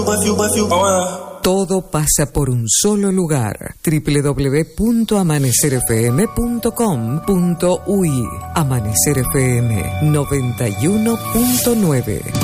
Todo pasa por un solo lugar. www.amanecerfm.com.uy. Amanecer FM 91.9.